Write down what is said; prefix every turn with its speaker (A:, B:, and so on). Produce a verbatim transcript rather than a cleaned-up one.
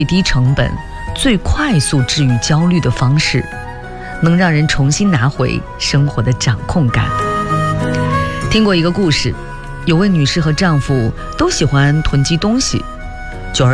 A: 最低成本、最快速治愈焦虑的方式，能让人重新拿回生活的掌控感。听过一个故事，有位女士和丈夫都喜欢囤积东西，